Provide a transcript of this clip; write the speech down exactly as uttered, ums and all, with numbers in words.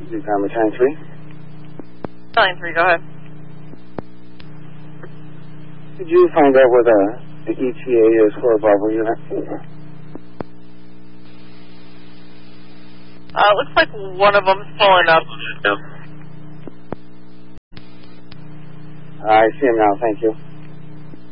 New Karma Time three. Line three, go ahead. Did you find out what the, the E T A is for a bubble unit? Uh, looks like one of them's pulling up. I see him now, thank you.